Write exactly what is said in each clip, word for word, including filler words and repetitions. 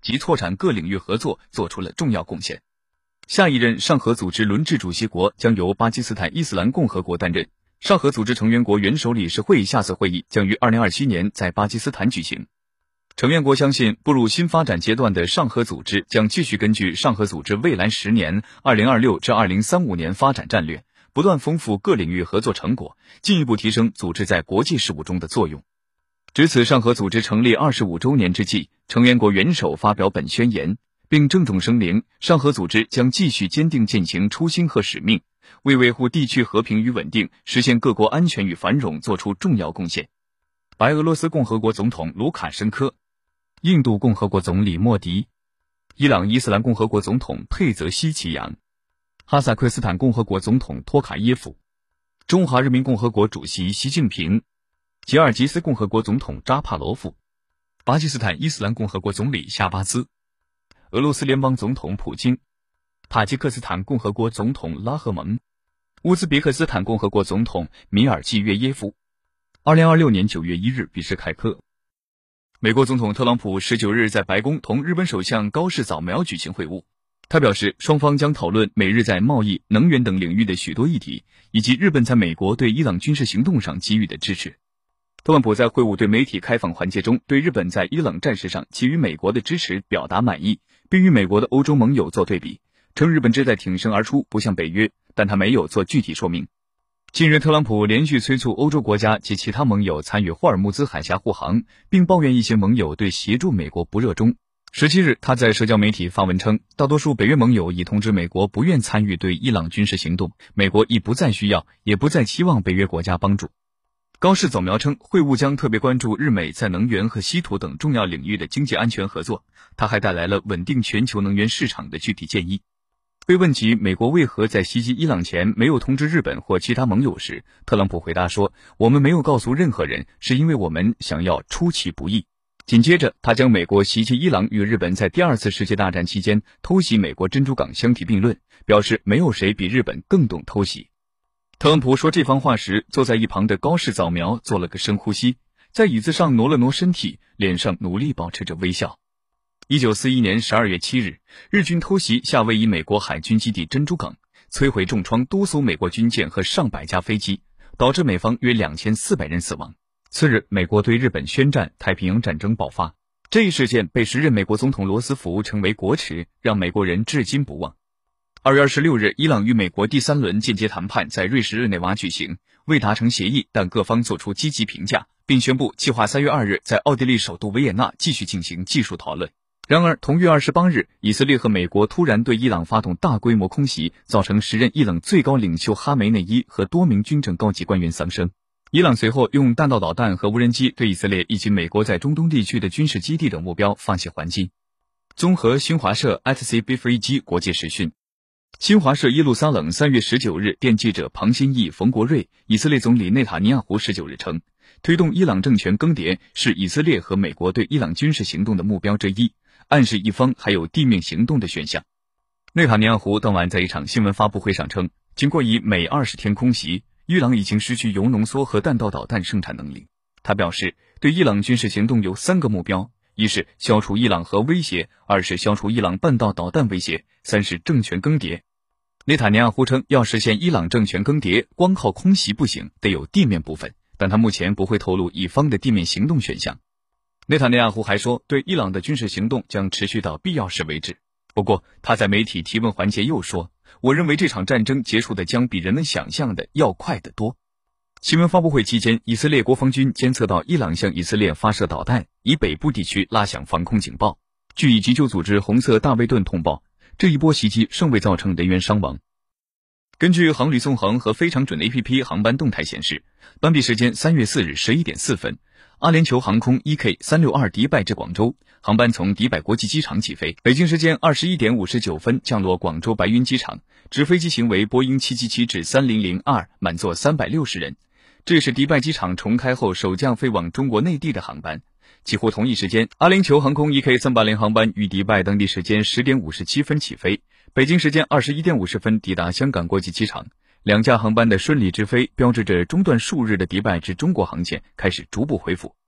及拓展各领域合作做出了重要贡献。下一任上合组织轮值主席国将由巴基斯坦伊斯兰共和国担任。上合组织成员国元首理事会下次会议将于二零二七年在巴基斯坦举行。成员国相信，步入新发展阶段的上合组织将继续根据上合组织未来十年 二零二六至二零三五年发展战略，不断丰富各领域合作成果，进一步提升组织在国际事务中的作用。值此上合组织成立二十五周年之际，成员国元首发表本宣言，并郑重声明，上合组织将继续坚定践行初心和使命，为维护地区和平与稳定，实现各国安全与繁荣做出重要贡献。白俄罗斯共和国总统卢卡申科、印度共和国总理莫迪、伊朗伊斯兰共和国总统佩泽西奇扬、哈萨克斯坦共和国总统托卡耶夫、中华人民共和国主席习近平、吉尔吉斯共和国总统扎帕罗夫、巴基斯坦伊斯兰共和国总理夏巴兹、俄罗斯联邦总统普京、塔吉克斯坦共和国总统拉赫蒙、乌兹别克斯坦共和国总统米尔季约耶夫。二零二六年九月一日，比什凯克。美国总统特朗普十九日在白宫同日本首相高市早苗举行会晤。他表示，双方将讨论美日在贸易、能源等领域的许多议题，以及日本在美国对伊朗军事行动上给予的支持。特朗普在会晤对媒体开放环节中，对日本在伊朗战事上给予美国的支持表达满意，并与美国的欧洲盟友做对比，称日本志在挺身而出，不像北约，但他没有做具体说明。近日，特朗普连续催促欧洲国家及其他盟友参与霍尔木兹海峡护航，并抱怨一些盟友对协助美国不热衷。十七日，他在社交媒体发文称，大多数北约盟友已通知美国不愿参与对伊朗军事行动，美国亦不再需要，也不再期望北约国家帮助。高市早苗称，会晤将特别关注日美在能源和稀土等重要领域的经济安全合作，他还带来了稳定全球能源市场的具体建议。被问及美国为何在袭击伊朗前没有通知日本或其他盟友时，特朗普回答说，我们没有告诉任何人，是因为我们想要出其不意。紧接着，他将美国袭击伊朗与日本在第二次世界大战期间偷袭美国珍珠港相提并论，表示没有谁比日本更懂偷袭。特朗普说这番话时，坐在一旁的高市早苗做了个深呼吸，在椅子上挪了挪身体，脸上努力保持着微笑。一九四一年十二月七日，日军偷袭夏威夷美国海军基地珍珠港，摧毁重创多艘美国军舰和上百架飞机，导致美方约两千四百人死亡。次日，美国对日本宣战，太平洋战争爆发。这一事件被时任美国总统罗斯福称为国耻，让美国人至今不忘。二月二十六日，伊朗与美国第三轮间接谈判在瑞士日内瓦举行，未达成协议，但各方作出积极评价，并宣布计划三月二日在奥地利首都维也纳继续进行技术讨论。然而，同月二十八日，以色列和美国突然对伊朗发动大规模空袭，造成时任伊朗最高领袖哈梅内伊和多名军政高级官员丧生。伊朗随后用弹道导弹和无人机对以色列以及美国在中东地区的军事基地等目标发起还击。综合新华社 A T C B 飞机国际时讯。新华社耶路撒冷三月十九日电记者庞新义、冯国瑞，以色列总理内塔尼亚胡十九日称，推动伊朗政权更迭是以色列和美国对伊朗军事行动的目标之一，暗示一方还有地面行动的选项。内塔尼亚胡当晚在一场新闻发布会上称，经过以每二十天空袭，伊朗已经失去铀浓缩和弹道导弹生产能力。他表示，对伊朗军事行动有三个目标，一是消除伊朗核威胁，二是消除伊朗弹道导弹威胁，三是政权更迭。内塔尼亚胡称，要实现伊朗政权更迭，光靠空袭不行，得有地面部分，但他目前不会透露以方的地面行动选项。内塔尼亚胡还说，对伊朗的军事行动将持续到必要时为止。不过，他在媒体提问环节又说，我认为这场战争结束的将比人们想象的要快得多。新闻发布会期间，以色列国防军监测到伊朗向以色列发射导弹，以北部地区拉响防空警报。据以急救组织红色大卫盾通报，这一波袭击尚未造成人员伤亡。根据航旅纵横和非常准的 A P P 航班动态显示，当地时间三月四日十一点四分，阿联酋航空 E K 三六二迪拜至广州，航班从迪拜国际机场起飞，北京时间二十一点五十九分降落广州白云机场，直飞机型为波音七七七至三零零 二，满座三百六十人。这是迪拜机场重开后首架飞往中国内地的航班。几乎同一时间，阿联酋航空 E K 三八零航班于迪拜当地时间十点五十七分起飞，北京时间二十一点五十分抵达香港国际机场。两架航班的顺利直飞，标志着中断数日的迪拜至中国航线开始逐步恢复。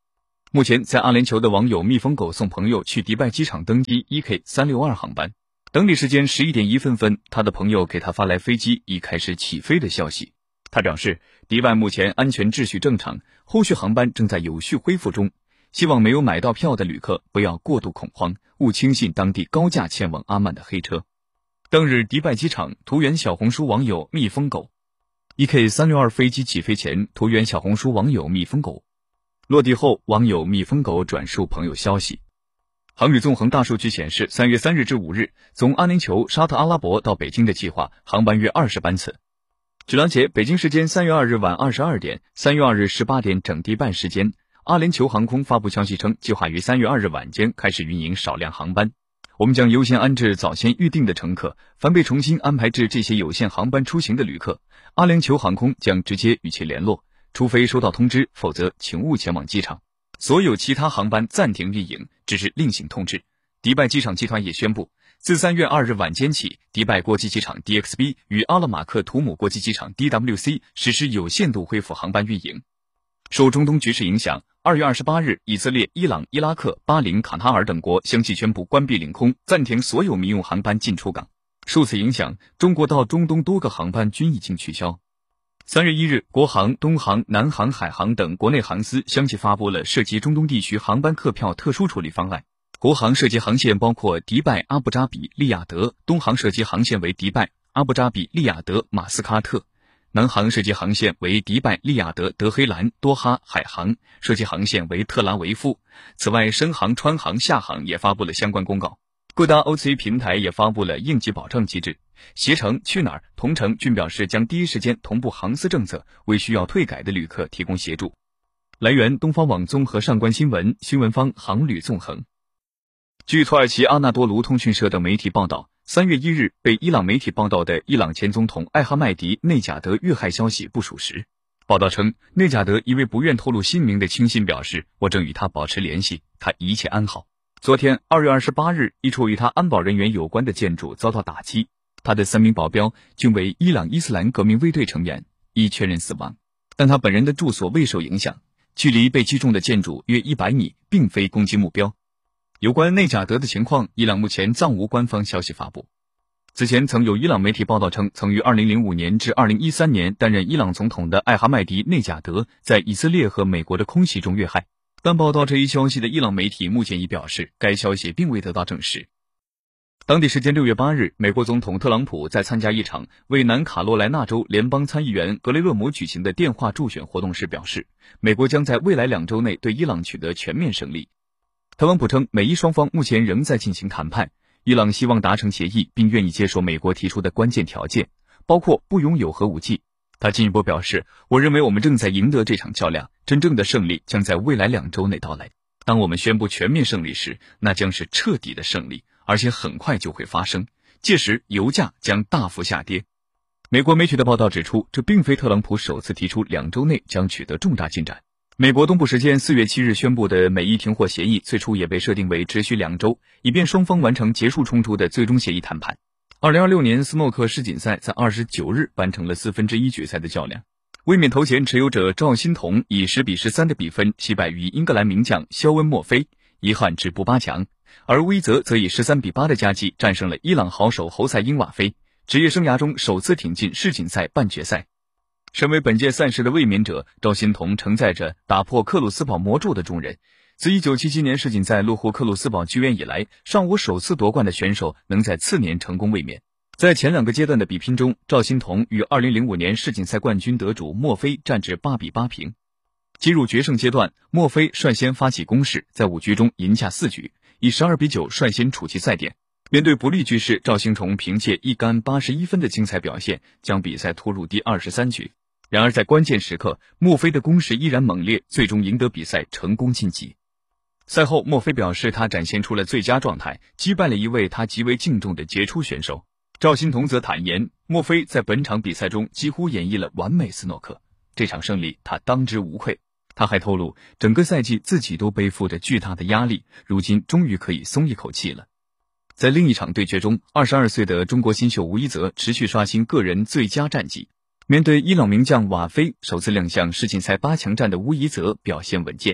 目前，在阿联酋的网友蜜蜂狗送朋友去迪拜机场登机 E K 三六二航班，当地时间十一点一分分，他的朋友给他发来飞机已开始起飞的消息。他表示，迪拜目前安全秩序正常，后续航班正在有序恢复中，希望没有买到票的旅客不要过度恐慌，勿轻信当地高价前往阿曼的黑车。当日迪拜机场图原小红书网友蜜蜂狗 E K 三六二飞机起飞前图原小红书网友蜜蜂狗，落地后网友蜜蜂狗转述朋友消息。航旅纵横大数据显示，三月三日至五日，从阿联酋、沙特阿拉伯到北京的计划航班约二十班次。据了解，北京时间三月二日晚二十二点，三月二日十八点整迪拜时间，阿联酋航空发布消息称，计划于三月二日晚间开始运营少量航班。我们将优先安置早先预定的乘客，凡被重新安排至这些有限航班出行的旅客，阿联酋航空将直接与其联络，除非收到通知，否则请勿前往机场。所有其他航班暂停运营，只是另行通知。迪拜机场集团也宣布，自三月二日晚间起，迪拜国际机场 D X B 与阿勒马克图姆国际机场 D W C 实施有限度恢复航班运营。受中东局势影响，二月二十八日，以色列、伊朗、伊拉克、巴林、卡塔尔等国相继宣布关闭领空，暂停所有民用航班进出港。受此影响，中国到中东多个航班均已经取消。三月一日，国航、东航、南航、海航等国内航司相继发布了涉及中东地区航班客票特殊处理方案。国航涉及航线包括迪拜、阿布扎比、利雅得，东航涉及航线为迪拜、阿布扎比、利雅得、马斯喀特。南航涉及航线为迪拜、利雅得、德黑兰、多哈、海航，涉及航线为特拉维夫。此外，深航、川航、厦航也发布了相关公告。各大 O C A 平台也发布了应急保障机制。携程、去哪儿、同程均表示将第一时间同步航司政策，为需要退改的旅客提供协助。来源：东方网综合上官新闻，新闻方航旅纵横。据土耳其阿纳多卢通讯社等媒体报道，三月一日被伊朗媒体报道的伊朗前总统艾哈迈迪内贾德遇害消息不属实。报道称，内贾德一位不愿透露姓名的亲信表示，我正与他保持联系，他一切安好。昨天二月二十八日，一处与他安保人员有关的建筑遭到打击，他的三名保镖均为伊朗伊斯兰革命卫队成员，已确认死亡，但他本人的住所未受影响，距离被击中的建筑约一百米，并非攻击目标。有关内贾德的情况，伊朗目前暂无官方消息发布。此前曾有伊朗媒体报道称，曾于二零零五年至二零一三年担任伊朗总统的艾哈迈迪内贾德在以色列和美国的空袭中遇害，但报道这一消息的伊朗媒体目前已表示，该消息并未得到证实。当地时间六月八日，美国总统特朗普在参加一场为南卡罗来纳州联邦参议员格雷厄姆举行的电话助选活动时表示，美国将在未来两周内对伊朗取得全面胜利。特朗普称，美伊双方目前仍在进行谈判，伊朗希望达成协议，并愿意接受美国提出的关键条件，包括不拥有核武器。他进一步表示，我认为我们正在赢得这场较量，真正的胜利将在未来两周内到来。当我们宣布全面胜利时，那将是彻底的胜利，而且很快就会发生，届时油价将大幅下跌。美国媒体的报道指出，这并非特朗普首次提出两周内将取得重大进展。美国东部时间四月七日宣布的美伊停火协议，最初也被设定为持续两周，以便双方完成结束冲突的最终协议谈判。二零二六年斯诺克世锦赛在二十九日完成了四分之一决赛的较量，卫冕头衔持有者赵心童以十比十三的比分击败于英格兰名将肖恩莫菲，遗憾止步八强，而威泽则以十三比八的佳绩战胜了伊朗好手侯赛因瓦菲，职业生涯中首次挺进世锦赛半决赛。身为本届赛事的卫冕者，赵心童承载着打破克鲁斯堡魔咒的重任。自一九七七年世锦赛落户克鲁斯堡剧院以来，尚无首次夺冠的选手能在次年成功卫冕。在前两个阶段的比拼中，赵心童与二零零五年世锦赛冠军得主莫菲战至八比八平。进入决胜阶段，莫菲率先发起攻势，在五局中赢下四局，以十二比九率先处其赛点。面对不利局势，赵心童凭借一杆八十一分的精彩表现，将比赛拖入第二十三局。然而在关键时刻，莫菲的攻势依然猛烈，最终赢得比赛，成功晋级。赛后，莫菲表示他展现出了最佳状态，击败了一位他极为敬重的杰出选手。赵心童则坦言，莫菲在本场比赛中几乎演绎了完美斯诺克，这场胜利他当之无愧。他还透露，整个赛季自己都背负着巨大的压力，如今终于可以松一口气了。在另一场对决中，二十二岁的中国新秀吴一泽持续刷新个人最佳战绩。面对伊朗名将瓦菲，首次亮相世锦赛八强战的吴一泽表现稳健。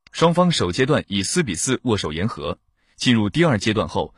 双方首阶段以四比四握手言和。进入第二阶段后，